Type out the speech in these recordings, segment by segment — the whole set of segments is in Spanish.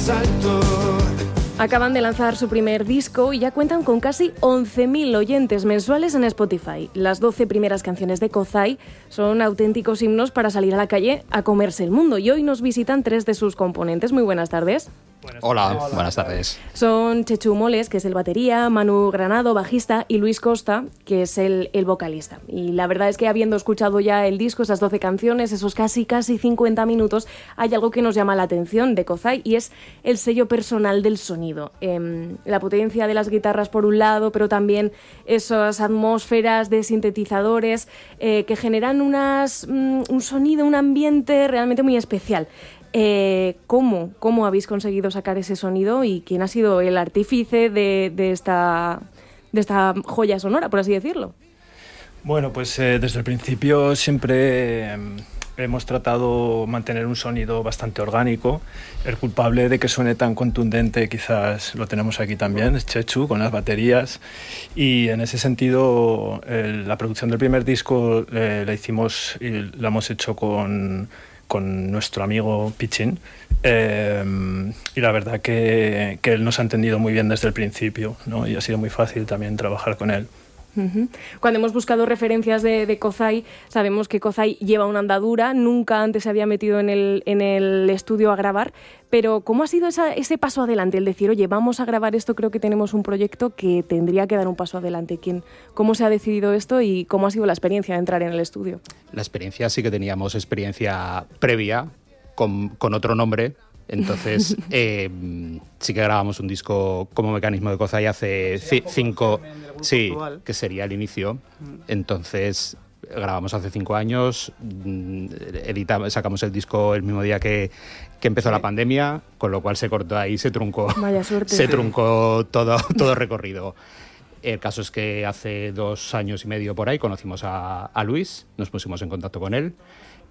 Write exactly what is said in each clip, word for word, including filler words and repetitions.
salto. Acaban de lanzar su primer disco y ya cuentan con casi once mil oyentes mensuales en Spotify. Las doce primeras canciones de Kozai son auténticos himnos para salir a la calle a comerse el mundo. Y hoy nos visitan tres de sus componentes. Muy buenas tardes. Buenas Hola, tardes. buenas tardes. Son Chechu Moles, que es el batería, Manu Granado, bajista, y Luis Costa, que es el, el vocalista. Y la verdad es que habiendo escuchado ya el disco, esas doce canciones, esos casi casi cincuenta minutos, hay algo que nos llama la atención de Kozai y es el sello personal del sonido. Eh, la potencia de las guitarras por un lado, pero también esas atmósferas de sintetizadores eh, que generan unas, mm, un sonido, un ambiente realmente muy especial. Eh, ¿cómo, ¿Cómo habéis conseguido sacar ese sonido y quién ha sido el artífice de, de, esta, de esta joya sonora, por así decirlo? Bueno, pues eh, desde el principio siempre eh, hemos tratado de mantener un sonido bastante orgánico. El culpable de que suene tan contundente quizás lo tenemos aquí también, es Chechu con las baterías, y en ese sentido eh, la producción del primer disco eh, la hicimos y la hemos hecho con... con nuestro amigo Pichín, eh, y la verdad que, que él nos ha entendido muy bien desde el principio, ¿no? Y ha sido muy fácil también trabajar con él. Uh-huh. Cuando hemos buscado referencias de, de Kozai, sabemos que Kozai lleva una andadura, nunca antes se había metido en el, en el estudio a grabar, pero ¿cómo ha sido esa, ese paso adelante? El decir, oye, vamos a grabar esto, creo que tenemos un proyecto que tendría que dar un paso adelante. ¿Quién, ¿Cómo se ha decidido esto y cómo ha sido la experiencia de entrar en el estudio? La experiencia sí que teníamos experiencia previa, con, con otro nombre. Entonces, eh, sí que grabamos un disco como Mecanismo de Kozai hace c- cinco... Sí, que sería el inicio. Entonces, grabamos hace cinco años, editamos, sacamos el disco el mismo día que, que empezó sí. la pandemia, con lo cual se cortó ahí, se truncó. Vaya suerte. Se truncó todo, todo recorrido. El caso es que hace dos años y medio por ahí conocimos a, a Luis, nos pusimos en contacto con él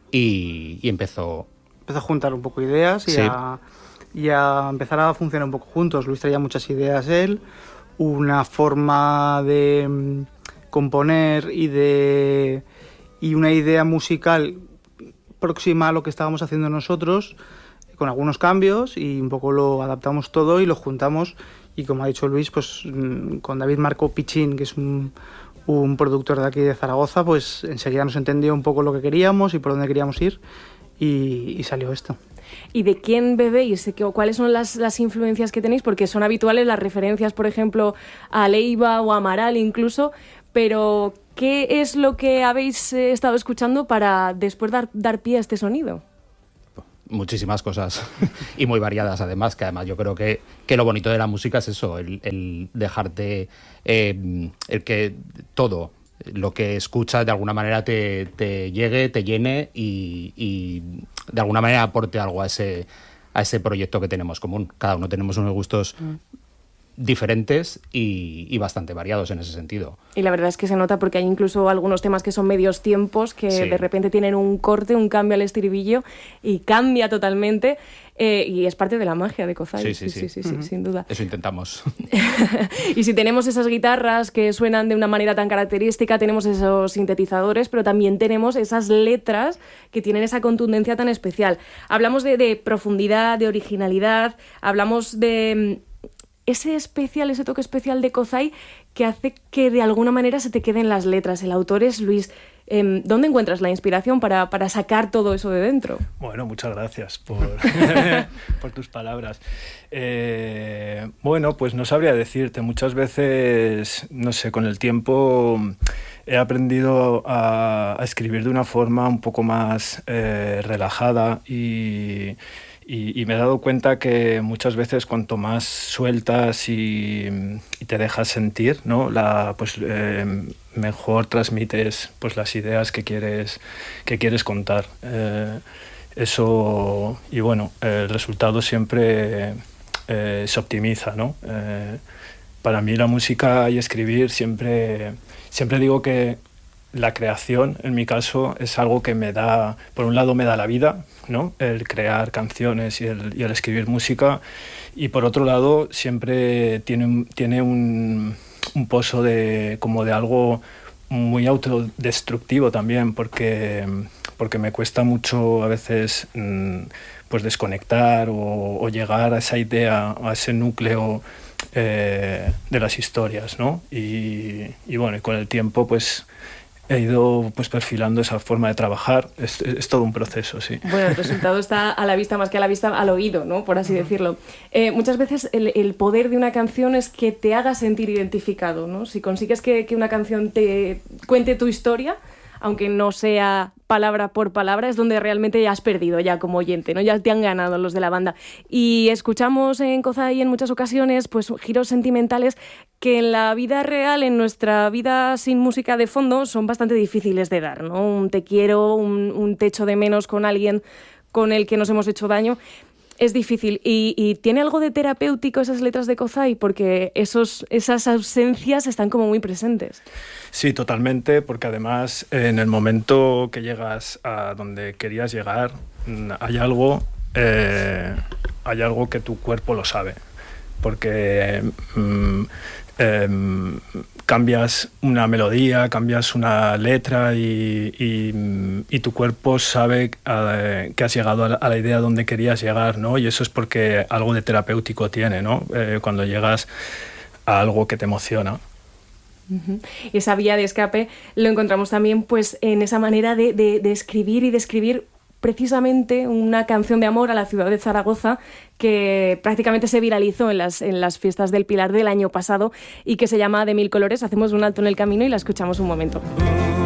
y, y empezó... Empezó a juntar un poco ideas y, sí. a, y a empezar a funcionar un poco juntos. Luis traía muchas ideas él, una forma de um, componer y de y una idea musical próxima a lo que estábamos haciendo nosotros, con algunos cambios, y un poco lo adaptamos todo y lo juntamos. Y como ha dicho Luis, pues con David Marco Pichín, que es un, un productor de aquí de Zaragoza, pues enseguida nos entendió un poco lo que queríamos y por dónde queríamos ir. Y, y salió esto. ¿Y de quién bebéis? ¿Cuáles son las, las influencias que tenéis? Porque son habituales las referencias, por ejemplo, a Leiva o a Amaral incluso, pero ¿qué es lo que habéis eh, estado escuchando para después dar, dar pie a este sonido? Muchísimas cosas y muy variadas además, que además yo creo que, que lo bonito de la música es eso, el, el dejarte, eh, el que todo... lo que escuchas de alguna manera te, te llegue, te llene y, y de alguna manera aporte algo a ese, a ese proyecto que tenemos común. Cada uno tenemos unos gustos mm. diferentes y, y bastante variados en ese sentido. Y la verdad es que se nota porque hay incluso algunos temas que son medios tiempos que sí. de repente tienen un corte, un cambio al estribillo y cambia totalmente. Eh, y es parte de la magia de Kozai. Sí, sí, sí, sí, sí, sí, uh-huh. sin duda. Eso intentamos. Y si tenemos esas guitarras que suenan de una manera tan característica, tenemos esos sintetizadores, pero también tenemos esas letras que tienen esa contundencia tan especial. Hablamos de, de profundidad, de originalidad, hablamos de ese especial, ese toque especial de Kozai que hace que de alguna manera se te queden las letras. El autor es Luis. Eh, ¿Dónde encuentras la inspiración para, para sacar todo eso de dentro? Bueno, muchas gracias por, por tus palabras. Eh, bueno, pues no sabría decirte. Muchas veces, no sé, con el tiempo he aprendido a, a escribir de una forma un poco más eh, relajada y... Y, y me he dado cuenta que muchas veces cuanto más sueltas y, y te dejas sentir, ¿no? La, pues, eh, mejor transmites pues, las ideas que quieres, que quieres contar. Eh, eso, y bueno, el resultado siempre eh, se optimiza, ¿no? Eh, para mí la música y escribir siempre, siempre digo que la creación, en mi caso, es algo que me da, por un lado me da la vida, ¿no? El crear canciones y el, y el escribir música, y por otro lado siempre tiene, tiene un, un pozo de, como de algo muy autodestructivo también, porque, porque me cuesta mucho a veces mmm, pues desconectar o, o llegar a esa idea, a ese núcleo eh, de las historias, ¿no? Y, y bueno, y con el tiempo pues he ido pues perfilando esa forma de trabajar. Es, es todo un proceso, sí. Bueno, el resultado está a la vista, más que a la vista, al oído, ¿no? Por así decirlo. Eh, muchas veces el, el poder de una canción es que te haga sentir identificado, ¿no? Si consigues que, que una canción te cuente tu historia, aunque no sea palabra por palabra, es donde realmente ya has perdido ya como oyente, ¿no? Ya te han ganado los de la banda. Y escuchamos en Kozai en muchas ocasiones pues giros sentimentales que en la vida real, en nuestra vida sin música de fondo, son bastante difíciles de dar, ¿no? Un te quiero, un, un te echo de menos con alguien con el que nos hemos hecho daño. Es difícil. ¿Y, y tiene algo de terapéutico esas letras de Kozai? Porque esos, esas ausencias están como muy presentes. Sí, totalmente, porque además en el momento que llegas a donde querías llegar, hay algo, eh, hay algo que tu cuerpo lo sabe. Porque mm, eh, cambias una melodía, cambias una letra y, y, y tu cuerpo sabe uh, que has llegado a la, a la idea donde querías llegar, ¿no? Y eso es porque algo de terapéutico tiene, ¿no? Eh, cuando llegas a algo que te emociona. Uh-huh. Y esa vía de escape lo encontramos también pues en esa manera de, de, de escribir y de escribir precisamente una canción de amor a la ciudad de Zaragoza que prácticamente se viralizó en las, en las fiestas del Pilar del año pasado y que se llama De mil colores. Hacemos un alto en el camino y la escuchamos un momento.